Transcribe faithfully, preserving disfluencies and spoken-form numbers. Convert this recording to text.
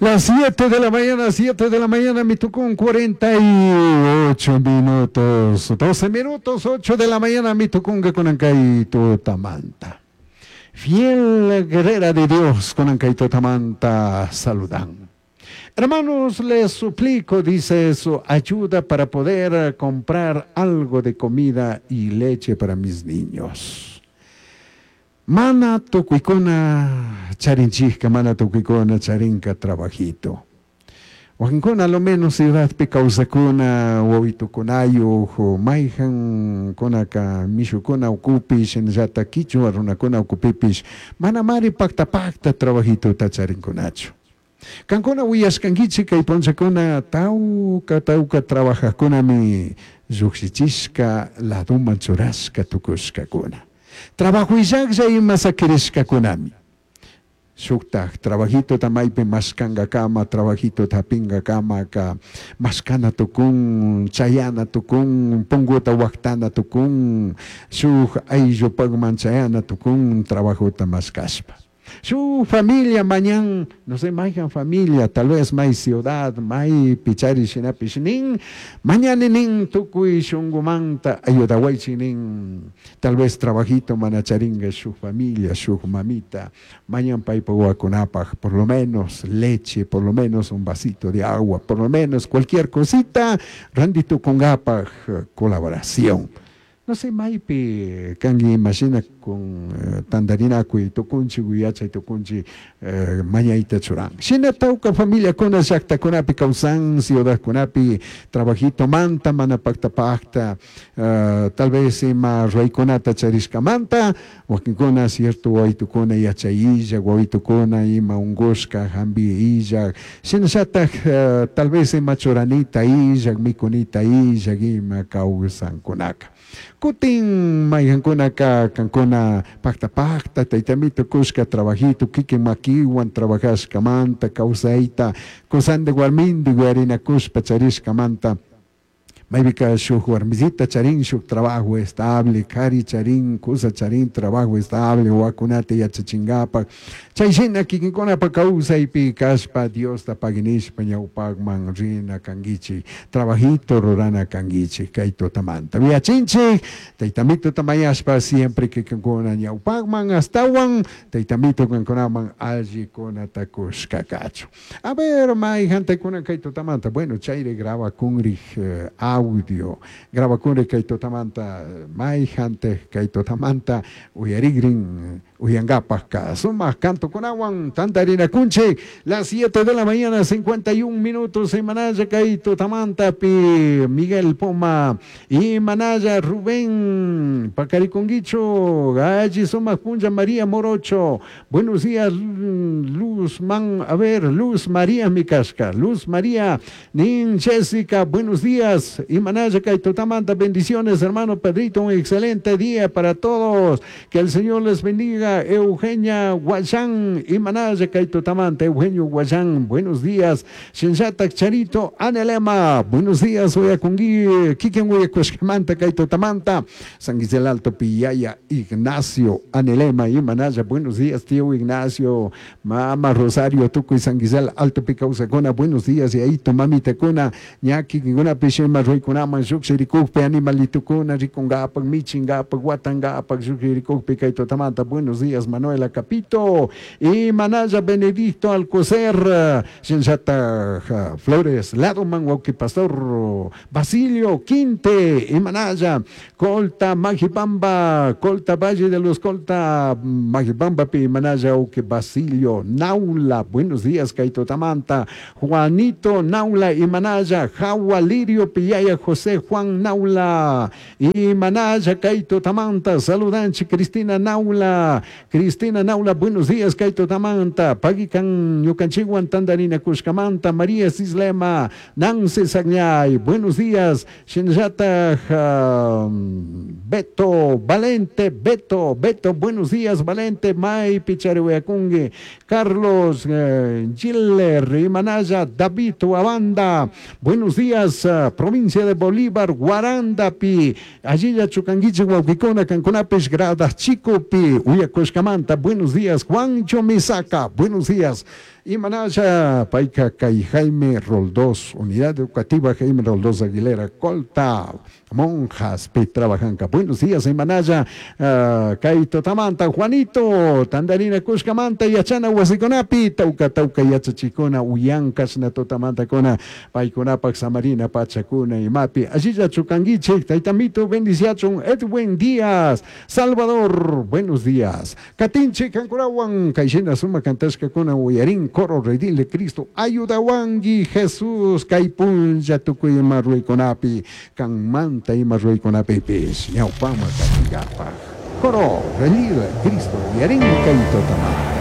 Las siete de la mañana, siete de la mañana, me tocó un cuarenta y ocho minutos, doce minutos, ocho de la mañana, me tocó un Conancaito Tamanta. Fiel guerrera de Dios, Conancaito Tamanta, saludan. Hermanos, les suplico, dice su ayuda para poder comprar algo de comida y leche para mis niños. Mana tucuicona charinchica, mana tucuicona charinca trabajito. Huancona lo menos ciudad picausacuna, huavitucunayo, o maijan, conaka, michucona ocupish, en yata quichua, runacona ocupipish, mana mari pacta pacta trabajito tacharinconacho. Cancona huyas canquichica y ponchacona tauca, tauca trabajacona mi zuxichisca, la duma churasca tucuscacona. Trabajo isagza y masakirisca kunami. Suktak, trabajito tamaype maskanga kama, trabajito tapinga kama ka, maskana tukun, chayana tukun, ponguta waktana tukun, suk ayo pagmanchayana tukun, trabajo tamaskaspa. Su familia mañana, no sé, más familia, tal vez más ciudad, más pichari shinapishnin, mañana nin tukui shungumanta, ayudawai chinin, tal vez trabajito manacharinga su familia, su mamita, mañana paipaguaconapaj, por lo menos leche, por lo menos un vasito de agua, por lo menos cualquier cosita, randito con gapaj, colaboración. No sé, maipi, kangi imagina con uh, tandarina kui tokunchi guyacha y tokunchi uh, mañaita churang. Shina tauca familia kuna shakta kunapi kausan, ciudad kunapi, trabajito manta, mana pacta pacta, uh, tal vez ima rey kunata charisca manta, wakikuna cierto waitukuna yachailla, waitukuna ima unguska, hambi illa, shina shata uh, tal vez ima churanita illa, mikunita illa, ima kausan kunaka. Kutin mayankuna ka kankuna pacta pacta taitamito kuska trabajito kiki makiwan trabajas kamanta kausaita kusan de guarmindi guarina kuspa charis kamanta Maybe su guarmizita charin su trabajo estable, cari charin, cosa charin, trabajo estable, huacunate y achachingapa. Chayshina kikikona pa causa y picaspa, Dios ta paginispa, ñaupagman, rina, kangichi, trabajito, rorana, kangichi, kaito tamanta. Via chinchi, taitamito tamayaspa, siempre kikikona ñaupagman, hasta wan, taitamito kankonaman, algi kona takus kakacho. A ver, mai gente kuna kaito tamanta. Bueno, chaire graba kunrich, uh, audio, graba kunrich kaito tamanta, mai gente kaito tamanta, uyarigrin, uyangapa, suma, canto con aguan, tantarina kunche, las siete de la mañana, cincuenta y un minutos, en Manaya, Caito, Tamanta, Pi, Miguel Poma, y Manaya, Rubén, Pacariconguicho, Galli, Soma, Punja, María Morocho, buenos días, Luz, Man, a ver, Luz María, mi casca, Luz María, Nin, Jessica, buenos días, y Manaya, Caito, Tamanta, bendiciones, hermano Pedrito, un excelente día para todos, que el Señor les bendiga. Eugenia Guayán, Imanaya Caito Tamanta, Eugenio Guayán, buenos días. Sensata Charito, Anelema, buenos días. Oyacungui, Kiken Oyacuscamanta, Caito Tamanta, San Gisel Alto Pillaya, Ignacio, Anelema, Imanaya, buenos días, tío Ignacio, Mama Rosario, Tuco y San Gisel Alto Picausacona, buenos días. Y ahí tu mami tecona, Ñaki, Kinguna Pishema, Roikunama, Zuxericukpe, Animalitucuna, Ricungapa, Michingapa, Guatangapa, Zuxericukpe, Caito Tamanta, buenos días, Manuela Capito y Manaya Benedicto Alcocer, Sensata Flores, Lado Manguauqui Pastor, Basilio Quinte y Manaya, Colta Magibamba, Colta Valle de los Colta Magibamba, Pi Manaya Oque Basilio, Naula, buenos días, Caito Tamanta, Juanito Naula y Manaya, Jaua Lirio Pillaya José Juan Naula y Manaya Caito Tamanta, saludanchi Cristina Naula. Cristina Naula, buenos días, Caito Tamanta, Pagican, Yucanchiguan, Tandarina, Cuscamanta, María Sislema, Nancy Sagnay, buenos días, Shinjata, uh, Beto, Valente, Beto, Beto, buenos días, Valente, May, Picharehuacungue, Carlos, uh, Giller, Imanaya, David, Abanda, buenos días, uh, provincia de Bolívar, Guarandapi, Ayilla, Chucanguichi, Huauquicona, Canconapes, Grada, Chico, Pi, Uyacoscamanta, buenos días, Juancho Misaca, buenos días, Imanaya, Paika Kai Jaime Roldós, Unidad Educativa Jaime Roldós Aguilera, Colta, Monjas, Petrabajanca. Buenos días, Imanaya, uh, Kaito Tamanta, Juanito, Tandarina Cuscamanta, Yachana Huasiconapi, Tauca Tauca Yachachicona, Uyancas, Natotamanta Cona, Paiconapac, Samarina, Pachacuna y Mapi, Ajiya Chucanguiche, Taitamito, Bendiciachon, Edwin Díaz, Salvador, buenos días. Catinche, Cancurawan, Caixena Suma Cantasca Cona, Uyarín, Coro, Redile Cristo, Ayudawangi, Jesús, Caipun, Yatucuy, Marruy Conapi, Canmanta y Marruy Conapi, Pes, Yaupama, Catigapa, Coro, Redile Cristo, Uyarín, Caito Tamar.